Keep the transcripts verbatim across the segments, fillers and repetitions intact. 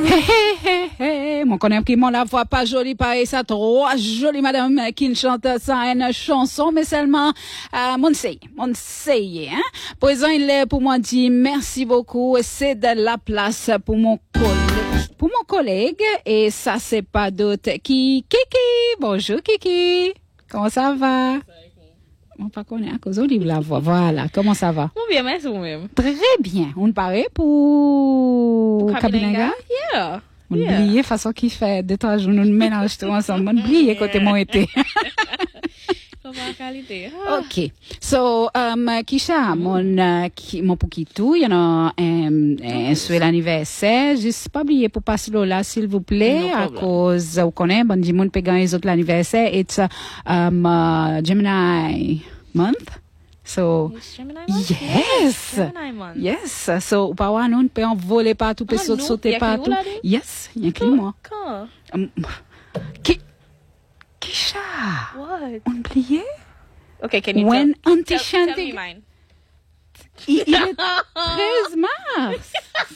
Hey, hey, hey, hey. Mon connaît qui mon la voix pas jolie, pareil, ça trop jolie madame qui ne chante ça une chanson, mais seulement, euh, mon sey, mon sey, hein. Présent, il est pour moi dit merci beaucoup, c'est de la place pour mon collègue, pour mon collègue, et ça c'est pas d'autre qui, Kiki. Bonjour Kiki. Comment ça va? On pas connaît à cause de la voix. Voilà. Comment ça va? Bon, bien, merci vous-même. Très bien. On paraît pour Kabinenga? Yeah. On oublie façon qui fait deux trois jours nous mélange tout ensemble. On oublie côté mon été. Qualité. OK. So, um, Kisha, mon uh, ki, mon pour qui tout, il y en a un un souhait l'anniversaire, juste pas oublier pour passer là s'il vous plaît, à cause vous connaissez bon du monde peut gagner les autres l'anniversaire, it's um uh, Gemini month. So Gemini month? yes, Gemini month. yes. So pas wa non peut en voler partout, peut Ah, sauter non, partout. Yes, il y a écrit moi. Quand? Um, qui Kisha, What? on oublié? Okay, can you When tell, Auntie tell, tell me Shanti, mine? il, il est treize mars.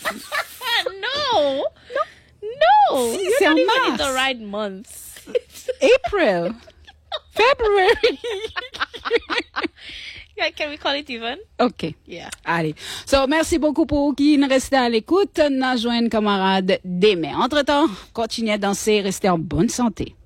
No! No! Si, You're c'est not en even mars. in the right months. April, February. Yeah, can we call it even? OK. Yeah. Allez. So, merci beaucoup pour qui ne restez à l'écoute. N'a joint camarade demain. Entre-temps, continuez à danser, restez en bonne santé.